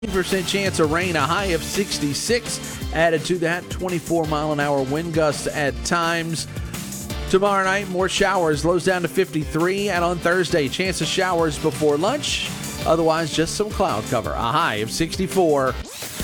50% chance of rain, a high of 66. Added to that, 24-mile-an-hour wind gusts at times. Tomorrow night, more showers, lows down to 53. And on Thursday, chance of showers before lunch. Otherwise, just some cloud cover, a high of 64.